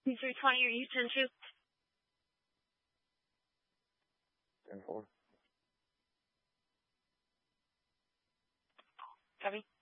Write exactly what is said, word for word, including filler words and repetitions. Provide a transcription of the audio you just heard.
three twenty, are you ten two? ten four. Copy.